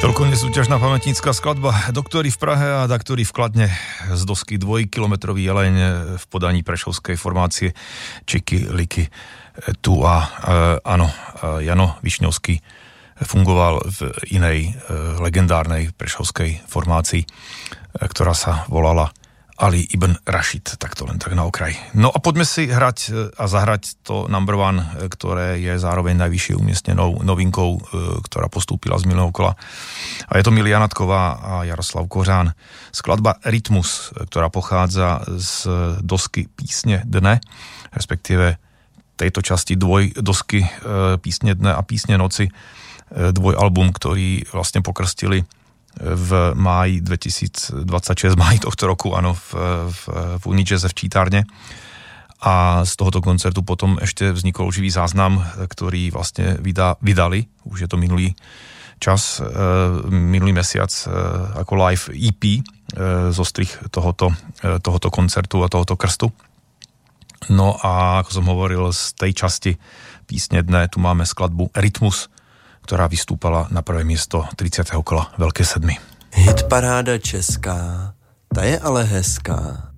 Toľko nesúťažná pamätnícka skladba Doktori v Prahe a Daktori v Kladne z dosky Dvojkilometrový jeleň v podaní prešovskej formácie Čiky Liky tu a áno, Jano Višňovský fungoval v inej legendárnej prešovskej formácii, ktorá sa volala Ali ibn Rashid, tak to len tak na okraj. No a poďme si hrať a zahrať to number one, ktoré je zároveň najvyššie umiestnenou novinkou, ktorá postúpila z minulého kola. A je to Milia Natková a Jaroslav Kořán. Skladba Rytmus, ktorá pochádza z dosky Písne dne, respektíve tejto časti dvoj-dosky Písne dne a Písne noci, dvojalbum, ktorý vlastne pokrstili v máji 2026, máji tohto roku, áno, v Unijaze v Čítárne. A z tohoto koncertu potom ešte vznikol živý záznam, ktorý vlastne vydali, už je to minulý čas, minulý mesiac ako live EP zostrih tohoto koncertu a tohoto krstu. No a ako som hovoril, z tej časti Písne dne tu máme skladbu Rytmus, ktorá vystúpala na prvé miesto 30. kola Veľké sedmy. Hit paráda česká, ta je ale hezká.